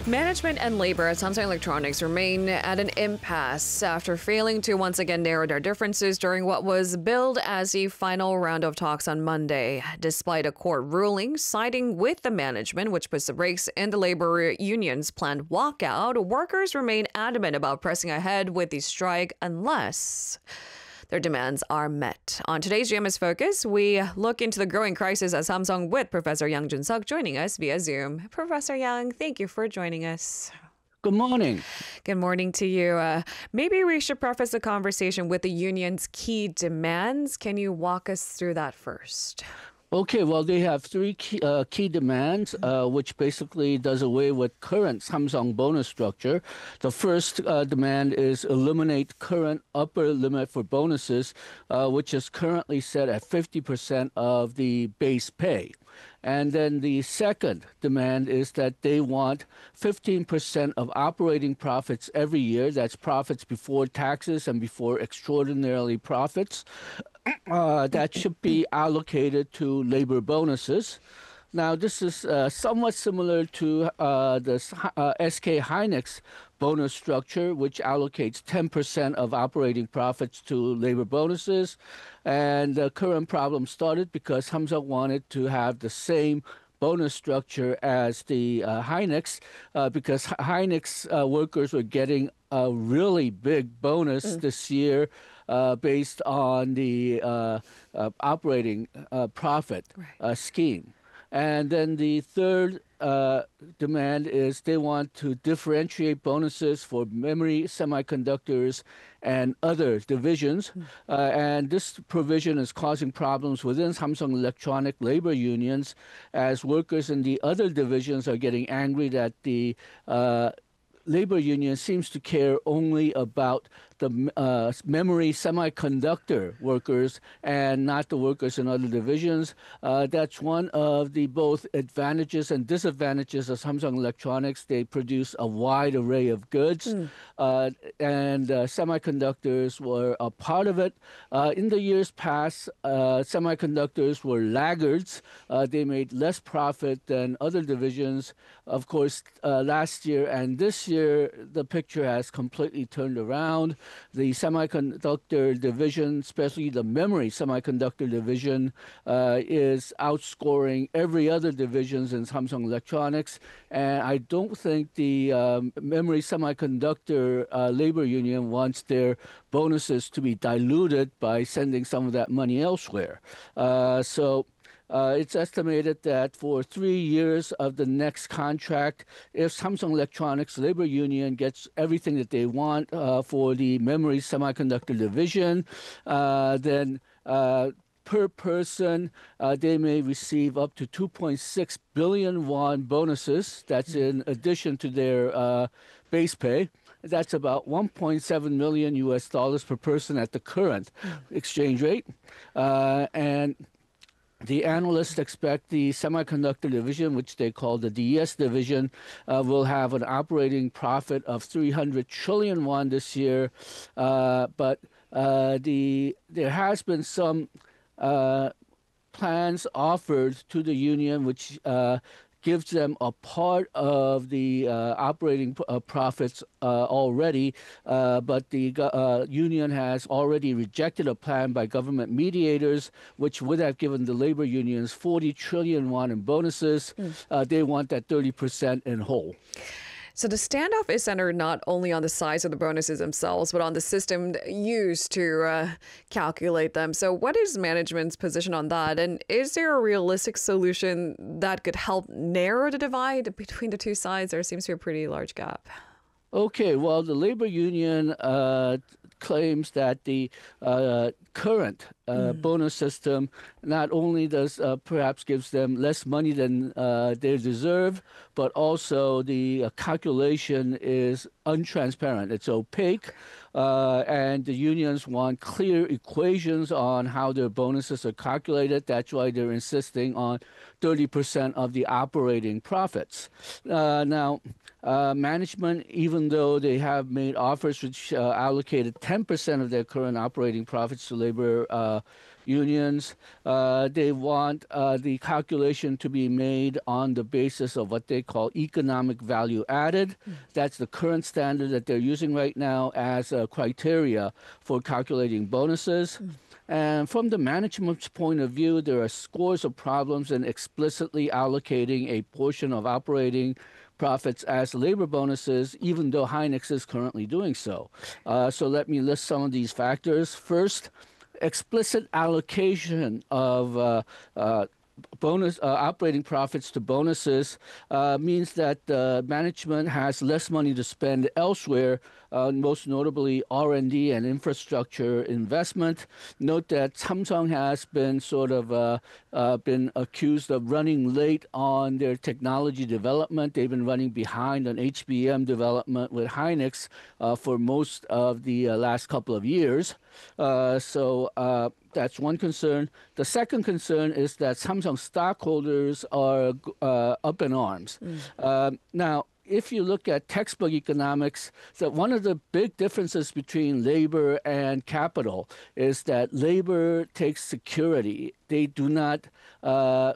Management and labor at Samsung Electronics remain at an impasse after failing to once again narrow their differences during what was billed as the final round of talks on Monday. Despite a court ruling siding with the management, which puts the brakes in the labor union's planned walkout, workers remain adamant about pressing ahead with the strike unless their demands are met. On today's GMS Focus, we look into the growing crisis at Samsung with Professor Yang Jun-suk joining us via Zoom. Professor Yang, thank you for joining us. Good morning. Good morning to you. Maybe we should preface the conversation with the union's key demands. Can you walk us through that first? Okay, well, they have three key demands, which basically does away with current Samsung bonus structure. The first demand is eliminate current upper limit for bonuses, which is currently set at 50% of the base pay. And then the second demand is that they want 15% of operating profits every year. That's profits before taxes and before extraordinary profits. That should be allocated to labor bonuses. Now, this is somewhat similar to the SK Hynix bonus structure, which allocates 10% of operating profits to labor bonuses. And the current problem started because Samsung wanted to have the same bonus structure as the Hynix, because Hynix workers were getting a really big bonus this year based on the operating profit scheme. And then the third demand is they want to differentiate bonuses for memory, semiconductors, and other divisions. And this provision is causing problems within Samsung Electronic labor unions as workers in the other divisions are getting angry that the labor union seems to care only about the memory semiconductor workers and not the workers in other divisions. That's one of the both advantages and disadvantages of Samsung Electronics. They produce a wide array of goods, and semiconductors were a part of it. In the years past, semiconductors were laggards. They made less profit than other divisions. Of course, last year and this year, the picture has completely turned around. The semiconductor division, especially the memory semiconductor division, is outscoring every other divisions in Samsung Electronics. And I don't think the memory semiconductor labor union wants their bonuses to be diluted by sending some of that money elsewhere. It's estimated that for 3 years of the next contract, if Samsung Electronics labor union gets everything that they want for the memory semiconductor division, then per person, they may receive up to 2.6 billion won bonuses. That's in addition to their base pay. That's about 1.7 million US dollars per person at the current exchange rate. And the analysts expect the semiconductor division, which they call the DS division, will have an operating profit of 300 trillion won this year. But there has been some plans offered to the union, which gives them a part of the operating profits already, but the union has already rejected a plan by government mediators, which would have given the labor unions 40 trillion won in bonuses. They want that 30% in whole. So the standoff is centered not only on the size of the bonuses themselves, but on the system used to calculate them. So what is management's position on that? And is there a realistic solution that could help narrow the divide between the two sides? There seems to be a pretty large gap. Okay, well, the labor union claims that the current bonus system not only does perhaps gives them less money than they deserve, but also the calculation is untransparent. It's opaque, and the unions want clear equations on how their bonuses are calculated. That's why they're insisting on 30% of the operating profits. Now, management, even though they have made offers which allocated 10% of their current operating profits to labor unions. They want the calculation to be made on the basis of what they call economic value added. That's the current standard that they're using right now as a criteria for calculating bonuses. And from the management's point of view, there are scores of problems in explicitly allocating a portion of operating profits as labor bonuses, even though Hynix is currently doing so. So let me list some of these factors. First, explicit allocation of operating profits to bonuses means that management has less money to spend elsewhere, most notably R&D and infrastructure investment. Note that Samsung has been sort of been accused of running late on their technology development. They've been running behind on HBM development with Hynix for most of the last couple of years. So that's one concern. The second concern is that Samsung stockholders are up in arms. Now, if you look at textbook economics, so one of the big differences between labor and capital is that labor takes security. They are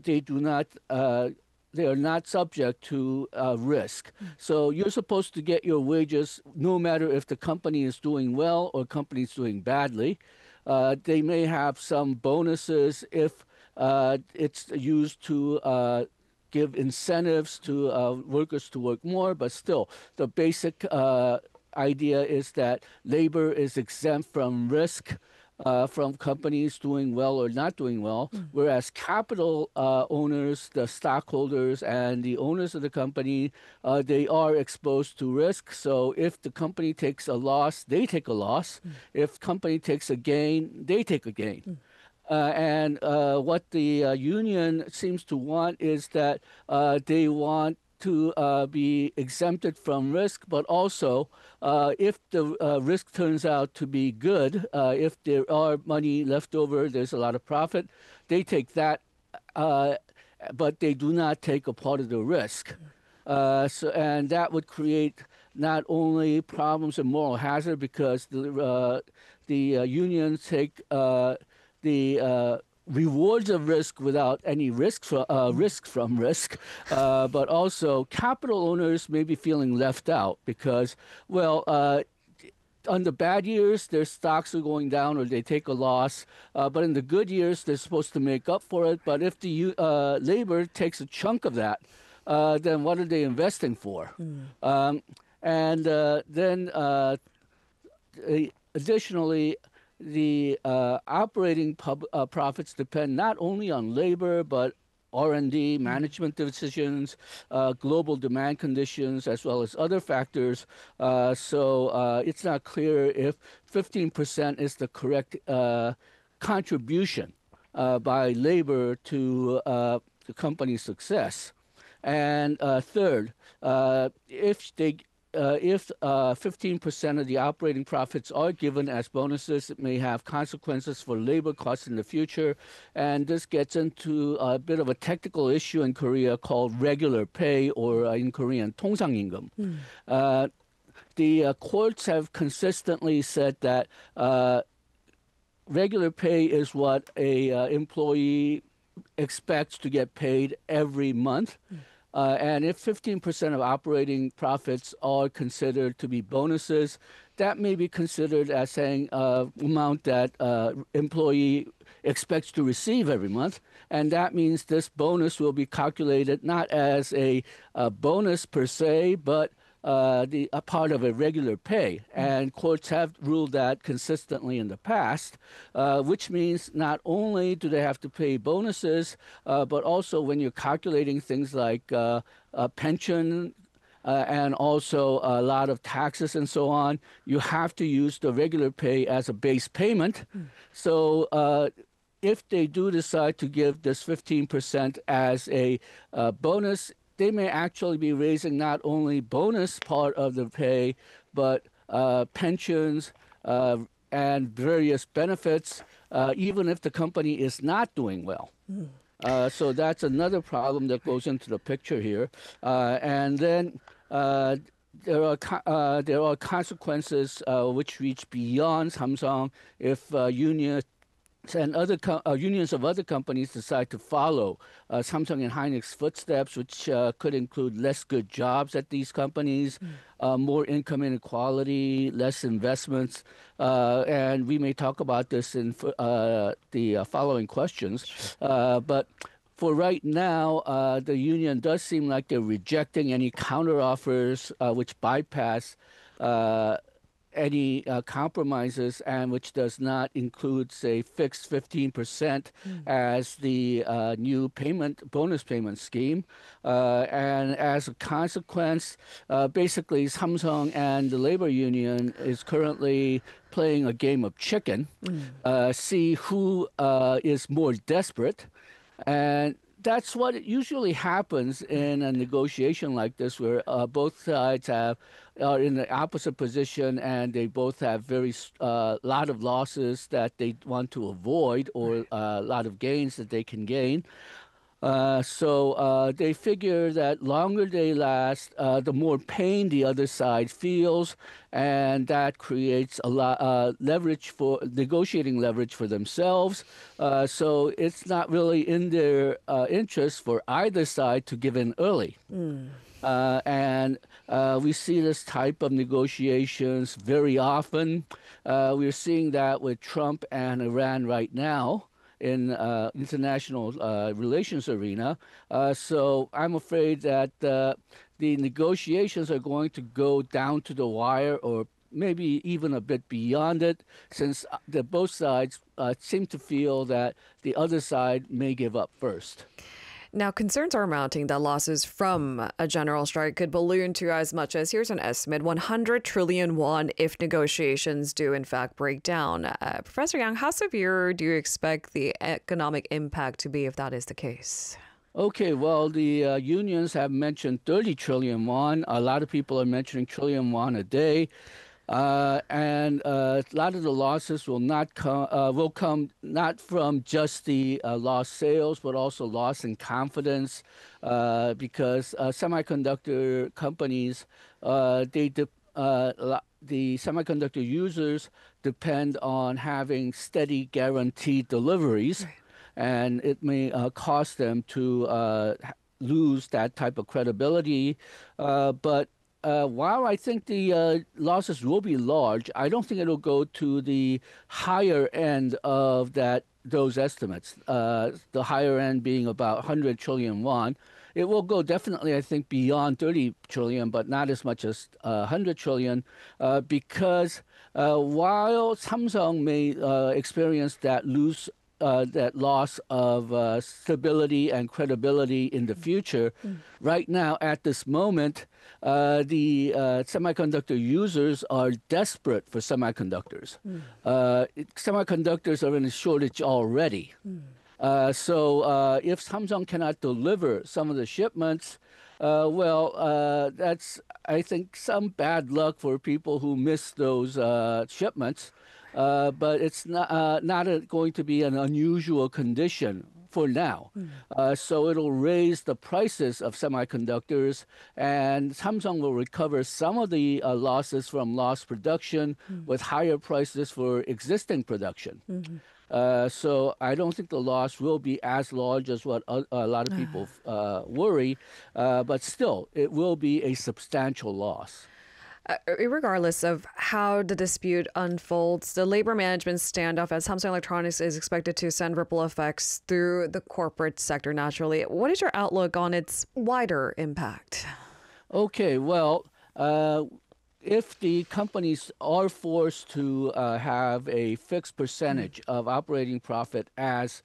not subject to risk. So you're supposed to get your wages no matter if the company is doing well or company is doing badly. They may have some bonuses if it's used to give incentives to workers to work more, but still, the basic idea is that labor is exempt from risk from companies doing well or not doing well, whereas capital owners, the stockholders, and the owners of the company, they are exposed to risk. So if the company takes a loss, they take a loss. If company takes a gain, they take a gain. And what the union seems to want is that they want to be exempted from risk, but also if the risk turns out to be good, if there are money left over, there's a lot of profit, they take that, but they do not take a part of the risk. And that would create not only problems and moral hazard because the unions take the rewards of risk without any risk from risk, but also capital owners may be feeling left out because, well, on the bad years, their stocks are going down or they take a loss, but in the good years, they're supposed to make up for it. But if the labor takes a chunk of that, then what are they investing for? Additionally, the operating profits depend not only on labor, but R&D, management decisions, global demand conditions, as well as other factors. So it's not clear if 15% is the correct contribution by labor to the company's success. And third, if 15% of the operating profits are given as bonuses, it may have consequences for labor costs in the future. And this gets into a bit of a technical issue in Korea called regular pay, or in Korean, 통상임금. The courts have consistently said that regular pay is what a employee expects to get paid every month. And if 15% of operating profits are considered to be bonuses, that may be considered as saying amount that employee expects to receive every month. And that means this bonus will be calculated not as a bonus per se, but a part of a regular pay. And courts have ruled that consistently in the past, which means not only do they have to pay bonuses, but also when you're calculating things like pension and also a lot of taxes and so on, you have to use the regular pay as a base payment. So if they do decide to give this 15% as a bonus, they may actually be raising not only bonus part of the pay, but pensions and various benefits, even if the company is not doing well. So that's another problem that goes into the picture here. And then there are consequences which reach beyond Samsung if union and other unions of other companies decide to follow Samsung and Hynix footsteps, which could include less good jobs at these companies, more income inequality, less investments, and we may talk about this in the following questions. But for right now, the union does seem like they're rejecting any counteroffers which bypass any compromises and which does not include, say, fixed 15% as the new bonus payment scheme. And as a consequence, basically Samsung and the labor union is currently playing a game of chicken, see who is more desperate. And that's what usually happens in a negotiation like this, where both sides are in the opposite position and they both have very lot of losses that they want to avoid, or a lot of gains that they can gain. So they figure that longer they last, the more pain the other side feels, and that creates a lot leverage for negotiating leverage for themselves. So it's not really in their interest for either side to give in early. And we see this type of negotiations very often. We're seeing that with Trump and Iran right now in international relations arena. So I'm afraid that the negotiations are going to go down to the wire, or maybe even a bit beyond it, since both sides seem to feel that the other side may give up first. Now, concerns are mounting that losses from a general strike could balloon to as much as, here's an estimate, 100 trillion won if negotiations do in fact break down. Professor Yang, how severe do you expect the economic impact to be if that is the case? Okay, well, the unions have mentioned 30 trillion won. A lot of people are mentioning trillion won a day. And a lot of the losses will come not from just the lost sales, but also loss in confidence, because semiconductor companies, the semiconductor users depend on having steady, guaranteed deliveries, right. And it may cost them to lose that type of credibility, but while I think the losses will be large, I don't think it'll go to the higher end of those estimates. The higher end being about 100 trillion won. It will go definitely, I think, beyond 30 trillion, but not as much as 100 trillion, because while Samsung may experience that loss of stability and credibility in the future, right now, at this moment, the semiconductor users are desperate for semiconductors. Semiconductors are in a shortage already. So if Samsung cannot deliver some of the shipments, that's, I think, some bad luck for people who miss those shipments. But it's not going to be an unusual condition for now. So it'll raise the prices of semiconductors, and Samsung will recover some of the losses from lost production with higher prices for existing production. So I don't think the loss will be as large as what a lot of people worry, but still, it will be a substantial loss. Regardless of how the dispute unfolds, the labor management standoff at Samsung Electronics is expected to send ripple effects through the corporate sector naturally. What is your outlook on its wider impact? Okay, well, if the companies are forced to have a fixed percentage of operating profit as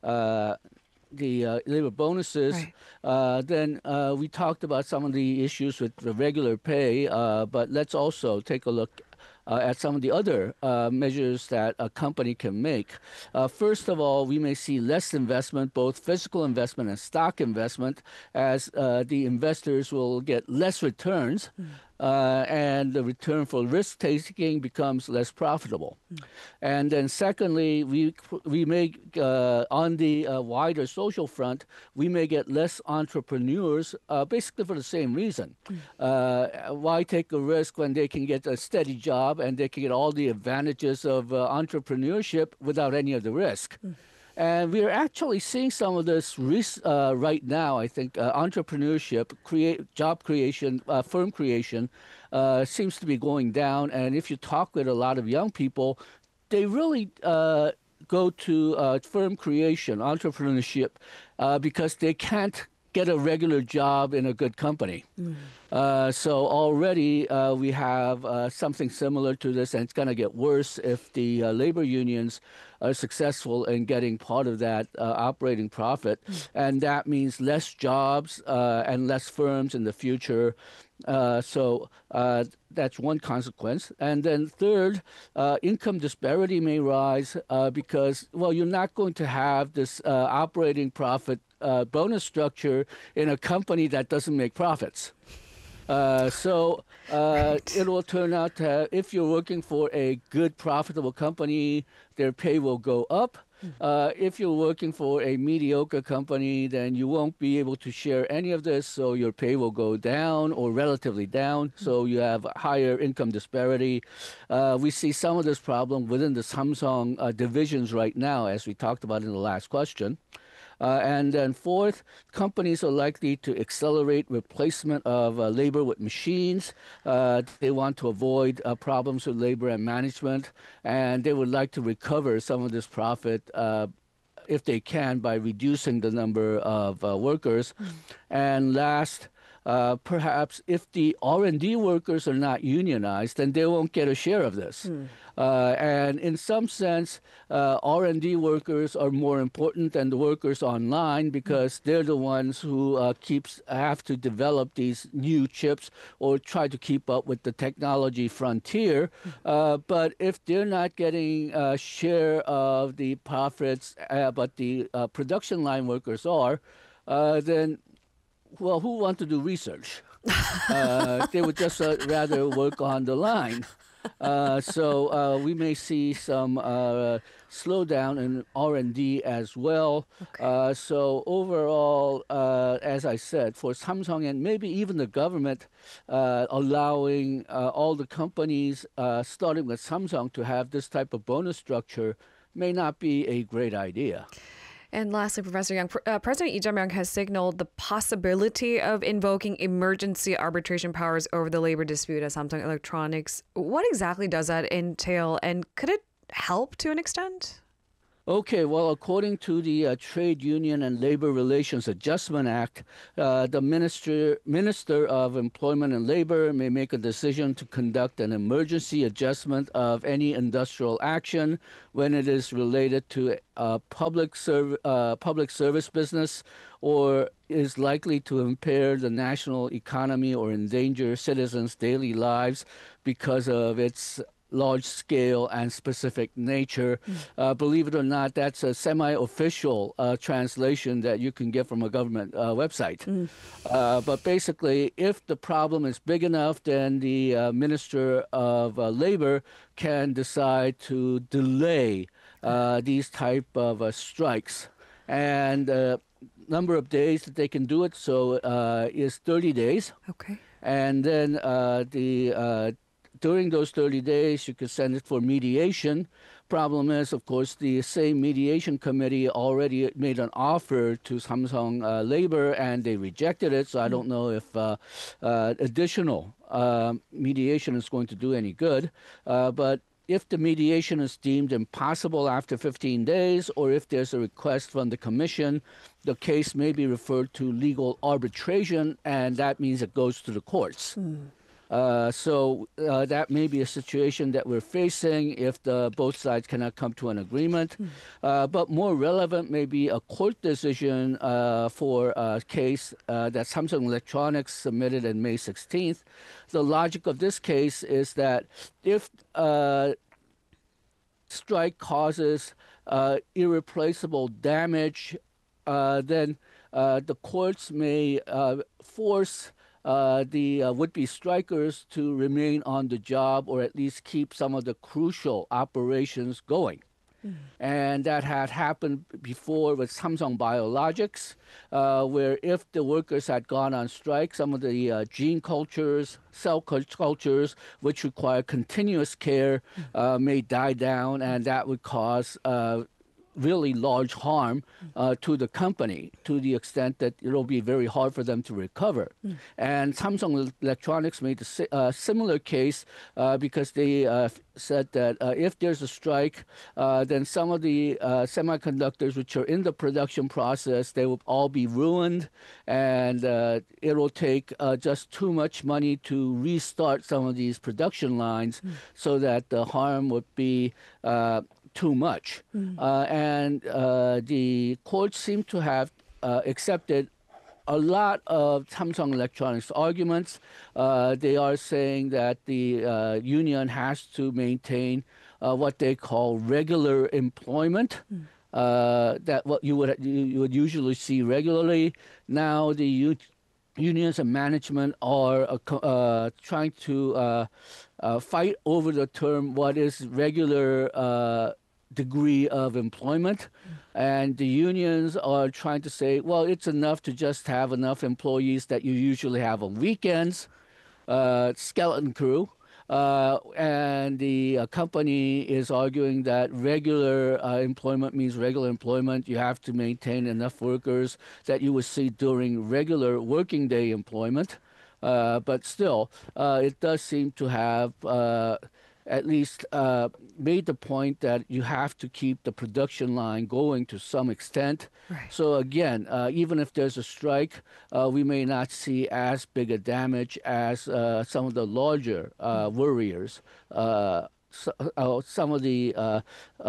the labor bonuses, right. Then we talked about some of the issues with the regular pay, but let's also take a look at some of the other measures that a company can make. First of all, we may see less investment, both physical investment and stock investment, as the investors will get less returns and the return for risk taking becomes less profitable. And then secondly, we may on the wider social front, we may get less entrepreneurs, basically for the same reason. Why take a risk when they can get a steady job and they can get all the advantages of entrepreneurship without any of the risk? And we're actually seeing some of this right now. I think entrepreneurship, job creation, firm creation seems to be going down. And if you talk with a lot of young people, they really go to firm creation, entrepreneurship, because they can't get a regular job in a good company. So already we have something similar to this, and it's going to get worse if the labor unions are successful in getting part of that operating profit. And that means less jobs and less firms in the future. So that's one consequence. And then third, income disparity may rise because, well, you're not going to have this operating profit bonus structure in a company that doesn't make profits. So it will turn out that if you're working for a good, profitable company, their pay will go up. If you're working for a mediocre company, then you won't be able to share any of this, so your pay will go down or relatively down, so you have higher income disparity. We see some of this problem within the Samsung divisions right now, as we talked about in the last question. And then fourth, companies are likely to accelerate replacement of labor with machines. They want to avoid problems with labor and management, and they would like to recover some of this profit if they can by reducing the number of workers. And last, perhaps if the R&D workers are not unionized, then they won't get a share of this. And in some sense, R&D workers are more important than the workers online because they're the ones who have to develop these new chips or try to keep up with the technology frontier. But if they're not getting a share of the profits, but the production line workers are, then, well, who want to do research? They would just rather work on the line. So we may see some slowdown in R&D as well. Okay. So overall, as I said, for Samsung and maybe even the government allowing all the companies, starting with Samsung, to have this type of bonus structure may not be a great idea. And lastly, Professor Yang, President Lee Jae-myung has signaled the possibility of invoking emergency arbitration powers over the labor dispute at Samsung Electronics. What exactly does that entail, and could it help to an extent? Okay, well, according to the Trade Union and Labor Relations Adjustment Act, the Minister of Employment and Labor may make a decision to conduct an emergency adjustment of any industrial action when it is related to a public service business or is likely to impair the national economy or endanger citizens' daily lives because of its large scale and specific nature. Believe it or not, that's a semi-official translation that you can get from a government website. But basically, if the problem is big enough, then the Minister of Labor can decide to delay these type of strikes. And number of days that they can do it is 30 days. Okay. And then during those 30 days, you could send it for mediation. Problem is, of course, the same mediation committee already made an offer to Samsung Labor, and they rejected it. So I don't know if additional mediation is going to do any good. But if the mediation is deemed impossible after 15 days, or if there's a request from the commission, the case may be referred to legal arbitration, and that means it goes to the courts. So that may be a situation that we're facing if both sides cannot come to an agreement. But more relevant may be a court decision for a case that Samsung Electronics submitted on May 16th. The logic of this case is that if strike causes irreplaceable damage, then the courts may force the would-be strikers to remain on the job or at least keep some of the crucial operations going. And that had happened before with Samsung Biologics, where if the workers had gone on strike, some of the gene cultures, cell cultures, which require continuous care, may die down, and that would cause really large harm to the company, to the extent that it'll be very hard for them to recover. And Samsung Electronics made a similar case because they said that if there's a strike, then some of the semiconductors which are in the production process, they will all be ruined, and it'll take just too much money to restart some of these production lines so that the harm would be too much. And the courts seem to have accepted a lot of Samsung Electronics arguments. They are saying that the union has to maintain what they call regular employment, that what you would usually see regularly. Now the unions and management are trying to fight over the term what is regular degree of employment, and the unions are trying to say, well, it's enough to just have enough employees that you usually have on weekends, skeleton crew, and the company is arguing that regular employment means regular employment. You have to maintain enough workers that you would see during regular working day employment, but still, it does seem to have at least made the point that you have to keep the production line going to some extent. Right. So again, even if there's a strike, we may not see as big a damage as some of the larger worriers. Some of the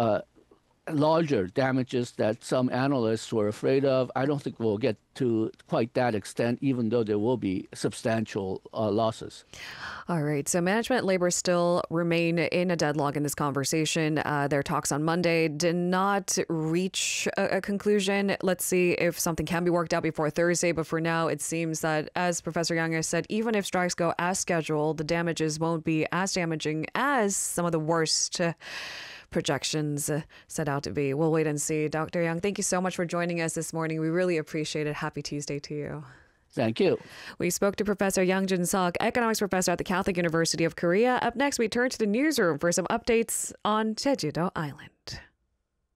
larger damages that some analysts were afraid of, I don't think we'll get to quite that extent, even though there will be substantial losses. All right. So management and labor still remain in a deadlock in this conversation. Their talks on Monday did not reach a conclusion. Let's see if something can be worked out before Thursday. But for now, it seems that, as Professor Yang has said, even if strikes go as scheduled, the damages won't be as damaging as some of the worst projections set out to be. We'll wait and see. Dr. Yang, thank you so much for joining us this morning. We really appreciate it. Happy Tuesday to you. Thank you. We spoke to Professor Yang Jun-seok, economics professor at the Catholic University of Korea. Up next, we turn to the newsroom for some updates on Jeju-do Island.